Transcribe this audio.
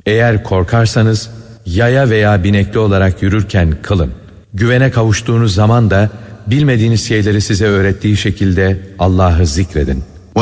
Eğer korkarsanız yaya veya binekli olarak yürürken kılın. Güvene kavuştuğunuz zaman da bilmediğiniz şeyleri size öğrettiği şekilde Allah'ı zikredin.